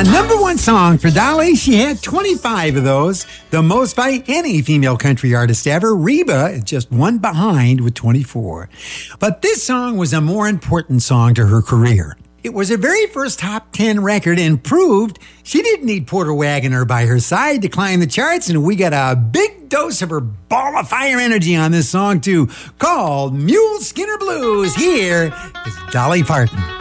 Number one song for Dolly. She had 25 of those, the most by any female country artist ever. Reba is just one behind with 24. But this song was a more important song to her career. It was her very first top 10 record and proved she didn't need Porter Wagoner by her side to climb the charts, and we got a big dose of her ball of fire energy on this song too, called Mule Skinner Blues. Here is Dolly Parton.